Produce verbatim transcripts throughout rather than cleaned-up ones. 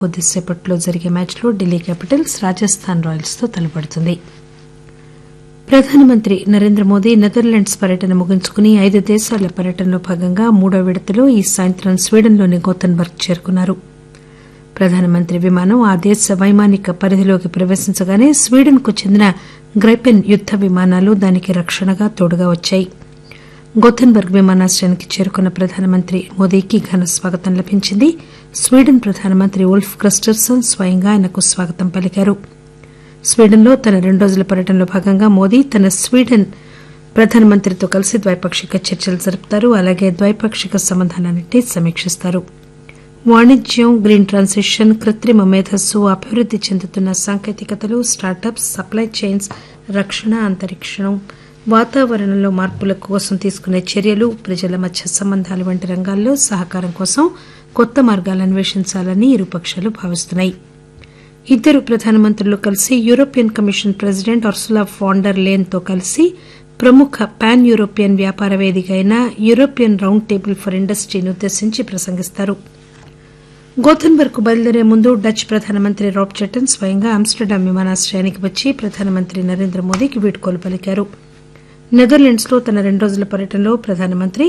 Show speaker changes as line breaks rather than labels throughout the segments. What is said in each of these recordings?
కొద్దిసేపట్లో జరిగే మ్యాచ్లో ఢిల్లీ క్యాపిటల్స్ రాజస్థాన్ రాయల్స్ తో తలపడుతుంది. ప్రధానమంత్రి నరేంద్ర మోదీ నెదర్లాండ్స్ పర్యటన ముగించుకుని ఐదు దేశాల పర్యటనలో భాగంగా మూడో విడతలో ఈ సాయంత్రం స్వీడన్లోని గోథెన్బర్గ్ చేరుకున్నారు. ప్రధానమంత్రి విమానం ఆ దేశ వైమానిక పరిధిలోకి ప్రవేశించగానే స్వీడన్ కు చెందిన గ్రైపెన్ యుద్ద విమానాలు దానికి రక్షణగా తోడుగా వచ్చాయి. గోథెన్బర్గ్ విమానాశ్రయానికి చేరుకున్న ప్రధానమంత్రి మోదీకి ఘన స్వాగతం లభించింది. స్వీడన్ ప్రధానమంత్రి ఉల్ఫ్ క్రిస్టర్సన్ స్వయంగా ఆయనకు స్వాగతం పలికారు. స్వీడన్లో తన రెండు రోజుల పర్యటనలో భాగంగా మోదీ తన స్వీడన్ ప్రధానమంత్రితో కలిసి ద్వైపాక్షిక చర్చలు జరుపుతారు. అలాగే ద్వైపాక్షిక సంబంధాలన్నింటినీ సమీక్షిస్తారు. వాణిజ్యం, గ్రీన్ ట్రాన్సిషన్, కృత్రిమ మేధస్సు, అభివృద్ది చెందుతున్న సాంకేతికతలు, స్టార్టప్స్, సప్లై చైన్స్, రక్షణ, అంతరిక్షం, వాతావరణంలో మార్పుల కోసం తీసుకునే చర్యలు, ప్రజల మధ్య సంబంధాలు వంటి రంగాల్లో సహకారం కోసం కొత్త మార్గాలు అన్వేషించాలని ఇరుపక్షాలు భావిస్తున్నాయి. ఇద్దరు ప్రధానమంత్రులు కలిసి European commission president Ursula van der Leyen తో కలిసి ప్రముఖ పాన్ యూరోపియన్ వ్యాపార వేదిక అయిన యూరోపియన్ రౌండ్ టేబుల్ ఫర్ ఇండస్ట్రీని ఉద్దేశించి ప్రసంగిస్తారు. గోథెన్బర్గ్ కు బయలుదేరే ముందు డచ్ ప్రధానమంత్రి రాబ్ చెటన్ స్వయంగా ఆమ్స్టర్డామ్ విమానాశ్రయానికి వచ్చి ప్రధానమంత్రి నరేంద్ర మోదీకి వీడ్కోలు పలికారు. నెదర్లాండ్స్ లో తన రెండు రోజుల పర్యటనలో ప్రధానమంత్రి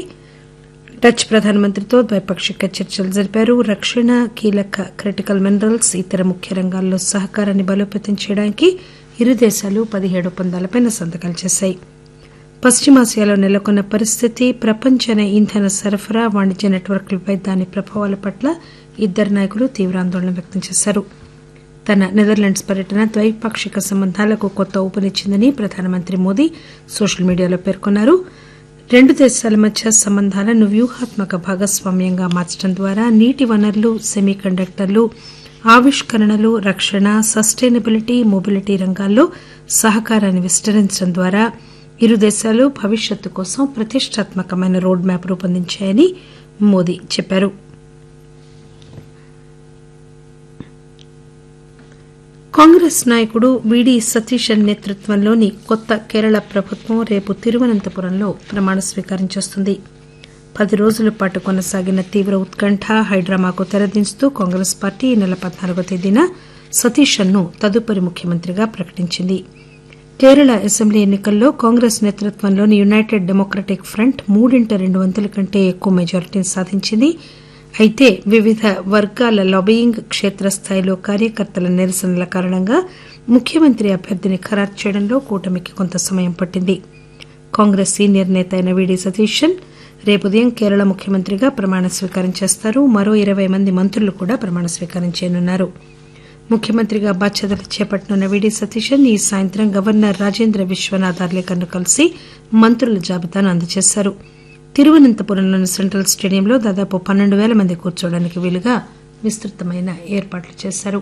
డచ్ ప్రధానమంత్రితో ద్వైపాక్షిక చర్చలు జరిపారు. రక్షణ, కీలక క్రిటికల్ మినరల్స్, ఇతర ముఖ్య రంగాల్లో సహకారాన్ని బలోపేతం చేయడానికి ఇరు దేశాలు పదిహేడు ఒప్పందాలపై సంతకాలు చేశాయి. పశ్చిమాసియాలో నెలకొన్న పరిస్థితి, ప్రపంచ ఇంధన సరఫరా, వాణిజ్య నెట్వర్క్లపై దాని ప్రభావాల పట్ల ఇద్దరు నాయకులు తీవ్ర ఆందోళన వ్యక్తం చేశారు. తన నెదర్లాండ్స్ పర్యటన ద్వైపాక్షిక సంబంధాలకు కొత్త ఊపునిచ్చిందని ప్రధానమంత్రి మోదీ సోషల్ మీడియాలో పేర్కొన్నారు. రెండు దేశాల మధ్య సంబంధాలను వ్యూహాత్మక భాగస్వామ్యంగా మార్చడం ద్వారా నీటి వనరులు, సెమీ కండక్టర్లు, ఆవిష్కరణలు, రక్షణ, సస్టైనబిలిటీ, మొబిలిటీ రంగాల్లో సహకారాన్ని విస్తరించడం ద్వారా ఇరు దేశాలు భవిష్యత్తు కోసం ప్రతిష్టాత్మకమైన రోడ్ మ్యాప్ రూపొందించాయని మోదీ చెప్పారు. కాంగ్రెస్ నాయకుడు వీడీ సతీశన్ నేతృత్వంలోని కొత్త కేరళ ప్రభుత్వం రేపు తిరువనంతపురంలో ప్రమాణ స్వీకారం చేస్తుంది. పది రోజుల పాటు కొనసాగిన తీవ్ర ఉత్కంఠ, హైడ్రామాకు తెరదించుతూ కాంగ్రెస్ పార్టీ ఈ నెల పద్నాలుగో తేదీన సతీశన్ ను తదుపరి ముఖ్యమంత్రిగా ప్రకటించింది. కేరళ అసెంబ్లీ ఎన్నికల్లో కాంగ్రెస్ నేతృత్వంలోని యునైటెడ్ డెమోక్రటిక్ ఫ్రంట్ మూడింట రెండు వంతుల కంటే ఎక్కువ మెజారిటీని సాధించింది. అయితే వివిధ వర్గాల లాబియింగ్, క్షేత్రస్థాయిలో కార్యకర్తల నిరసనల కారణంగా ముఖ్యమంత్రి అభ్యర్థిని ఖరారు చేయడంలో కూటమికి కొంత సమయం పట్టింది. కాంగ్రెస్ సీనియర్ నేత అయిన వీడీ సతీశన్ రేపు ఉదయం కేరళ ముఖ్యమంత్రిగా ప్రమాణ స్వీకారం చేస్తారు. మరో ఇరవై మంది మంత్రులు కూడా ప్రమాణ స్వీకారం చేయనున్నారు. ముఖ్యమంత్రిగా బాధ్యతలు చేపట్టనున్న వీడీ సతీశన్ ఈ సాయంత్రం గవర్నర్ రాజేంద్ర విశ్వనాథ్ అర్లేకర్ను కలిసి మంత్రుల జాబితాను అందజేశారు. తిరువనంతపురంలోని సెంట్రల్ స్టేడియంలో దాదాపు పన్నెండు పేల మంది కూర్చోవడానికి వీలుగా విస్తృతమైన ఏర్పాట్లు చేశారు.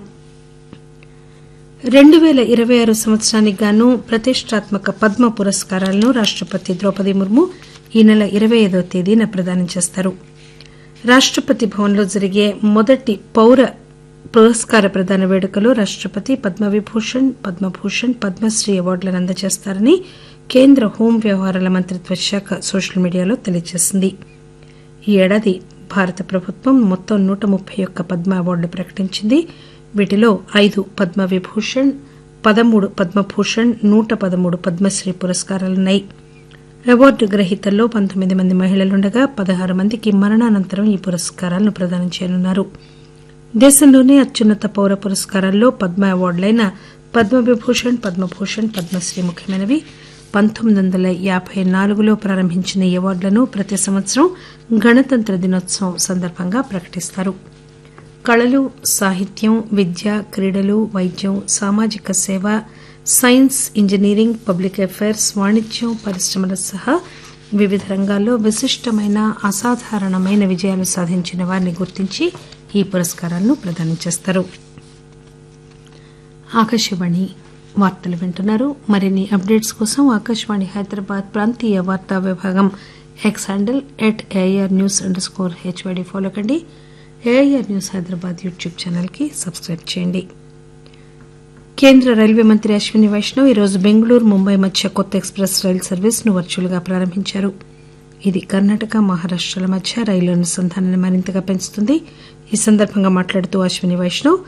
రెండు పేల ఇరవై ఆరు సంవత్సరానికి గాను ప్రతిష్టాత్మక పద్మ పురస్కారాలను రాష్టపతి ద్రౌపది ముర్ము ఈ నెల ఇరవై ఐదవ తేదీన ప్రదానం చేస్తారు. రాష్టపతి భవన్లో జరిగే మొదటి పౌర పురస్కార ప్రదాన వేడుకలో రాష్టపతి పద్మవిభూషణ్, పద్మభూషణ్, పద్మశ్రీ అవార్డులను అందజేస్తారని కేంద్ర హోం వ్యవహారాల మంత్రిత్వ శాఖ సోషల్ మీడియాలో తెలియజేసింది. ఈ ఏడాది భారత ప్రభుత్వం మొత్తం నూట ముప్పై ఒక్క పద్మ అవార్డులు ప్రకటించింది. వీటిలో ఐదు పద్మవిభూషణ్, పదమూడు పద్మభూషణ్, నూట పదమూడు పద్మశ్రీ పురస్కారాలున్నాయి. అవార్డు గ్రహీతల్లో పంతొమ్మిది మంది మహిళలుండగా పదహారు మందికి మరణానంతరం ఈ పురస్కారాలను ప్రదానం చేయనున్నారు. దేశంలోనే అత్యున్నత పౌర పురస్కారాల్లో పద్మ అవార్డులైన పద్మవిభూషణ్, పద్మభూషణ్, పద్మశ్రీ ముఖ్యమైనవి. పంతొమ్మిది వందల యాబై నాలుగులో ప్రారంభించిన ఈ అవార్డులను ప్రతి సంవత్సరం గణతంత్ర దినోత్సవం సందర్భంగా ప్రకటిస్తారు. కళలు, సాహిత్యం, విద్య, క్రీడలు, వైద్యం, సామాజిక సేవ, సైన్స్, ఇంజనీరింగ్, పబ్లిక్ అఫైర్స్, వాణిజ్యం, పరిశ్రమల సహా వివిధ రంగాల్లో విశిష్టమైన, అసాధారణమైన విజయాలు సాధించిన వారిని గుర్తించి ఈ పురస్కారాలను ప్రదానం చేస్తారు. ఆకాశవాణి వార్తలు వింటున్నారు. మరిన్ని అప్డేట్స్ కోసం ఆకాశవాణి హైదరాబాద్ ప్రాంతీయ వార్తా విభాగం X handle at AIR news under score HYD follow కండి. AIR news Hyderabad YouTube channel కి సబ్స్క్రైబ్ చేయండి. కేంద్ర రైల్వే మంత్రి అశ్విని వైష్ణవ్ ఈరోజు బెంగళూరు, ముంబై మధ్య కొత్త ఎక్స్ప్రెస్ రైలు సర్వీస్ ను వర్చువల్ గా ప్రారంభించారు. ఇది కర్ణాటక, మహారాష్టల మధ్య రైలు అనుసంధానాన్ని మరింతగా పెంచుతుంది. ఈ సందర్భంగా మాట్లాడుతూ అశ్విని వైష్ణవ్